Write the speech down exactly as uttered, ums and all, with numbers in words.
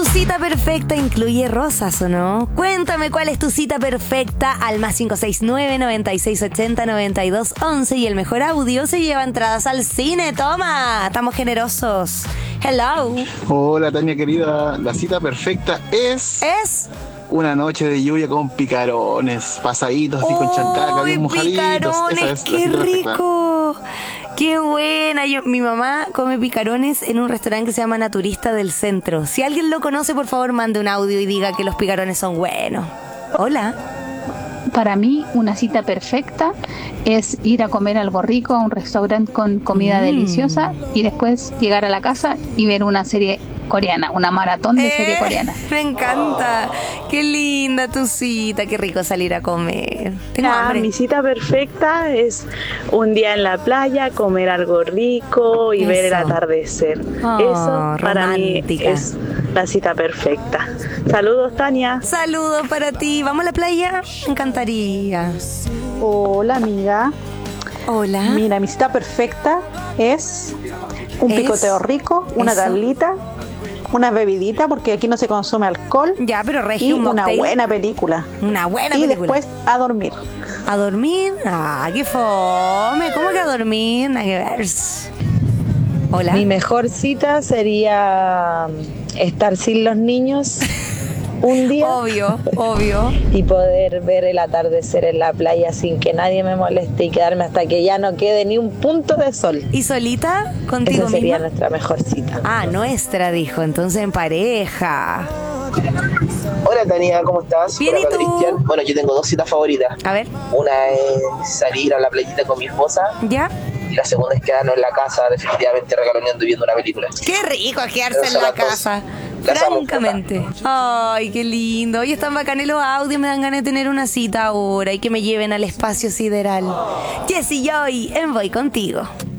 ¿Tu cita perfecta incluye rosas o no? Cuéntame cuál es tu cita perfecta al más cinco seis nueve, noventa y seis ochenta, noventa y dos once y el mejor audio se lleva entradas al cine. ¡Toma! Estamos generosos. Hello. Hola Tania querida, la cita perfecta es... ¿Es? Una noche de lluvia con picarones, pasaditos así con chancaca, bien mojaditos. Picarones, Esa es la qué cita perfecta. rico. Qué buena. Yo, mi mamá come picarones en un restaurante que se llama Naturista del Centro. Si alguien lo conoce, por favor, mande un audio y diga que los picarones son buenos. Hola. Para mí, una cita perfecta es ir a comer algo rico a un restaurante con comida Mm. deliciosa y después llegar a la casa y ver una serie coreana, una maratón de Eh, serie coreana. Me encanta. Qué linda tu cita. Qué rico salir a comer. Tengo Ah, hambre. mi cita perfecta es un día en la playa, comer algo rico y Eso. ver el atardecer. Oh, Eso para mí romántica. es la cita perfecta. Saludos, Tania. Saludos para ti. ¿Vamos a la playa? Me encantaría. Hola amiga, Hola. mira, mi cita perfecta es un Es- picoteo rico, una eso. tablita, una bebidita, porque aquí no se consume alcohol, Ya, pero regio, y un una mocktail. buena película. Una buena Y película. después a dormir. ¿A dormir? Ah, qué fome. ¿Cómo que a dormir? Nada que ver. Hola. Mi mejor cita sería estar sin los niños un día Obvio, obvio. y poder ver el atardecer en la playa sin que nadie me moleste y quedarme hasta que ya no quede ni un punto de sol. ¿Y solita? ¿Contigo Esa sería misma? nuestra mejor cita. Ah, nuestra, dijo. Entonces en pareja. Hola Tania, ¿cómo estás? Bien, Por ¿y acá, tú? Cristian. Bueno, yo tengo dos citas favoritas. A ver, Una es salir a la playita con mi esposa ¿ya? y la segunda es quedarnos en la casa, definitivamente regaloneando y viendo una película. Qué rico quedarse Esas en son la las dos. casa. Las amo, Francamente. Ay, qué lindo. Hoy están bacanes los audios. Me dan ganas de tener una cita ahora y que me lleven al espacio sideral. Jessie Joy, en Voy Contigo.